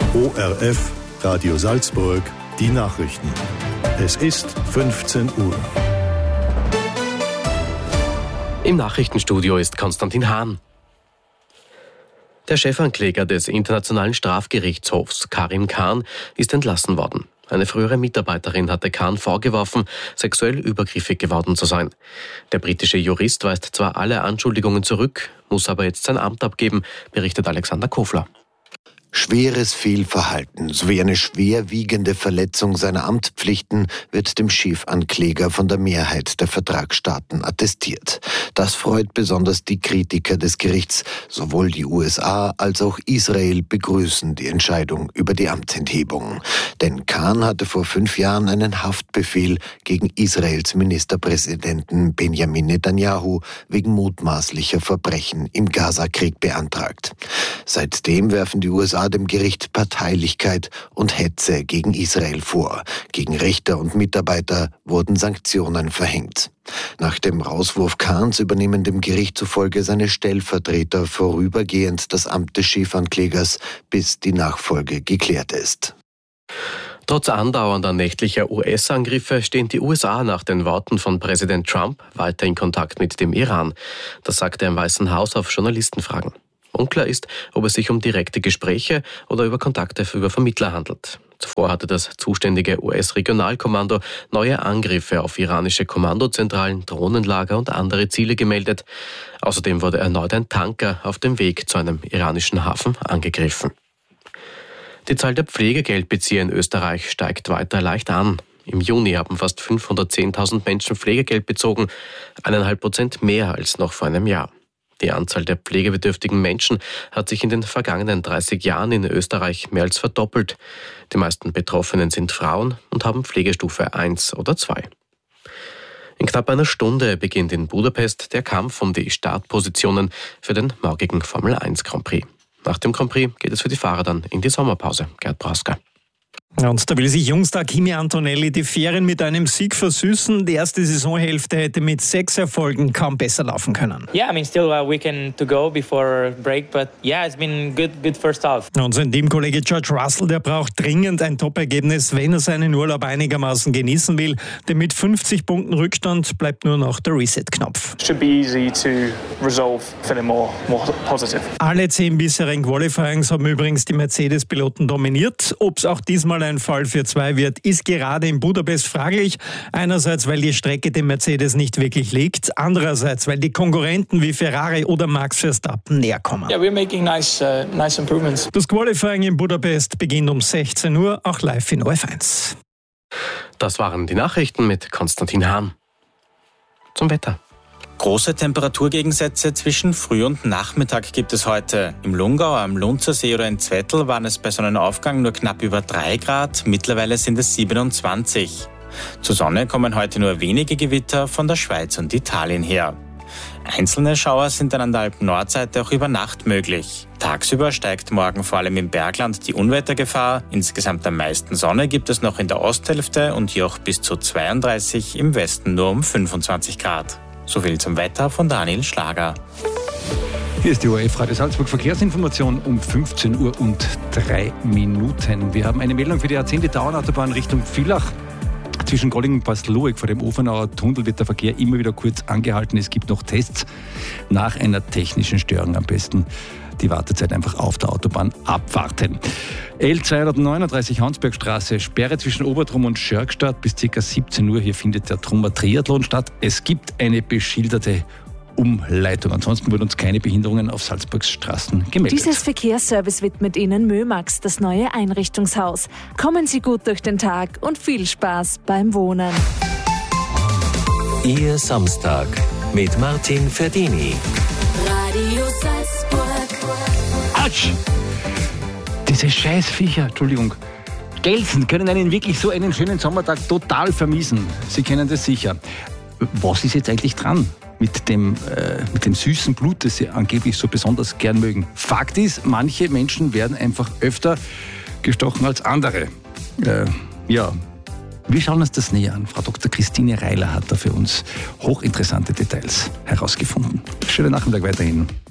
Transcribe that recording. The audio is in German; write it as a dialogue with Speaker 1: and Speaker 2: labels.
Speaker 1: ORF Radio Salzburg, die Nachrichten. Es ist 15 Uhr.
Speaker 2: Im Nachrichtenstudio ist Konstantin Hahn. Der Chefankläger des Internationalen Strafgerichtshofs, Karim Khan, ist entlassen worden. Eine frühere Mitarbeiterin hatte Khan vorgeworfen, sexuell übergriffig geworden zu sein. Der britische Jurist weist zwar alle Anschuldigungen zurück, muss aber jetzt sein Amt abgeben, berichtet Alexander Kofler.
Speaker 3: Schweres Fehlverhalten sowie eine schwerwiegende Verletzung seiner Amtspflichten wird dem Chefankläger von der Mehrheit der Vertragsstaaten attestiert. Das freut besonders die Kritiker des Gerichts. Sowohl die USA als auch Israel begrüßen die Entscheidung über die Amtsenthebung. Denn Khan hatte vor 5 Jahren einen Haftbefehl gegen Israels Ministerpräsidenten Benjamin Netanyahu wegen mutmaßlicher Verbrechen im Gazakrieg beantragt. Seitdem werfen die USA dem Gericht Parteilichkeit und Hetze gegen Israel vor. Gegen Richter und Mitarbeiter wurden Sanktionen verhängt. Nach dem Rauswurf Khans übernehmen dem Gericht zufolge seine Stellvertreter vorübergehend das Amt des Chefanklägers, bis die Nachfolge geklärt ist.
Speaker 2: Trotz andauernder nächtlicher US-Angriffe stehen die USA nach den Worten von Präsident Trump weiter in Kontakt mit dem Iran. Das sagte er im Weißen Haus auf Journalistenfragen. Unklar ist, ob es sich um direkte Gespräche oder über Kontakte über Vermittler handelt. Zuvor hatte das zuständige US-Regionalkommando neue Angriffe auf iranische Kommandozentralen, Drohnenlager und andere Ziele gemeldet. Außerdem wurde erneut ein Tanker auf dem Weg zu einem iranischen Hafen angegriffen. Die Zahl der Pflegegeldbezieher in Österreich steigt weiter leicht an. Im Juni haben fast 510.000 Menschen Pflegegeld bezogen, 1,5% mehr als noch vor einem Jahr. Die Anzahl der pflegebedürftigen Menschen hat sich in den vergangenen 30 Jahren in Österreich mehr als verdoppelt. Die meisten Betroffenen sind Frauen und haben Pflegestufe 1 oder 2. In knapp einer Stunde beginnt in Budapest der Kampf um die Startpositionen für den morgigen Formel 1 Grand Prix. Nach dem Grand Prix geht es für die Fahrer dann in die Sommerpause. Gerd Brausker.
Speaker 4: Und da will sich Jungstar Kimi Antonelli die Ferien mit einem Sieg versüßen. Die erste Saisonhälfte hätte mit 6 Erfolgen kaum besser laufen können.
Speaker 5: Yeah, I mean, still a weekend to go before break, but yeah, it's been good first half.
Speaker 4: Und sein Teamkollege George Russell, der braucht dringend ein Top-Ergebnis, wenn er seinen Urlaub einigermaßen genießen will. Denn mit 50 Punkten Rückstand bleibt nur noch der Reset-Knopf.
Speaker 6: Should be easy to resolve, feeling more positive.
Speaker 4: Alle 10 bisherigen Qualifyings haben übrigens die Mercedes-Piloten dominiert. Ob es auch diesmal ein Fall für 2 wird, ist gerade in Budapest fraglich. Einerseits, weil die Strecke dem Mercedes nicht wirklich liegt. Andererseits, weil die Konkurrenten wie Ferrari oder Max Verstappen näher kommen.
Speaker 6: Yeah, we're making nice improvements.
Speaker 4: Das Qualifying in Budapest beginnt um 16 Uhr, auch live in ORF1.
Speaker 2: Das waren die Nachrichten mit Konstantin Hahn. Zum Wetter.
Speaker 7: Große Temperaturgegensätze zwischen Früh und Nachmittag gibt es heute. Im Lungau, am Lunzersee oder in Zwettl waren es bei Sonnenaufgang nur knapp über 3 Grad, mittlerweile sind es 27. Zur Sonne kommen heute nur wenige Gewitter von der Schweiz und Italien her. Einzelne Schauer sind dann an der Alpen-Nordseite auch über Nacht möglich. Tagsüber steigt morgen vor allem im Bergland die Unwettergefahr. Insgesamt am meisten Sonne gibt es noch in der Osthälfte und hier auch bis zu 32, im Westen nur um 25 Grad. So viel zum Wetter von Daniel Schlager.
Speaker 8: Hier ist die ORF Radio Salzburg Verkehrsinformation um 15 Uhr und 3 Minuten. Wir haben eine Meldung für die A10, die Dauernautobahn Richtung Villach. Zwischen Golding und Paslueg vor dem Ofenauer Tunnel wird der Verkehr immer wieder kurz angehalten. Es gibt noch Tests nach einer technischen Störung. Am besten die Wartezeit einfach auf der Autobahn abwarten. L239 Hansbergstraße, Sperre zwischen Obertrum und Schörgstadt bis ca. 17 Uhr. Hier findet der Trummer Triathlon statt. Es gibt eine beschilderte Umleitung. Ansonsten wurden uns keine Behinderungen auf Salzburgs Straßen gemeldet.
Speaker 9: Dieses Verkehrsservice widmet Ihnen Mömax, das neue Einrichtungshaus. Kommen Sie gut durch den Tag und viel Spaß beim Wohnen.
Speaker 10: Ihr Samstag mit Martin Ferdini.
Speaker 11: Radio Salzburg.
Speaker 8: Autsch! Diese Scheißviecher, Entschuldigung. Gelsen können einen wirklich so einen schönen Sommertag total vermiesen. Sie kennen das sicher. Was ist jetzt eigentlich dran mit dem süßen Blut, das Sie angeblich so besonders gern mögen? Fakt ist, manche Menschen werden einfach öfter gestochen als andere. Wir schauen uns das näher an. Frau Dr. Christine Reiler hat da für uns hochinteressante Details herausgefunden. Schönen Nachmittag weiterhin.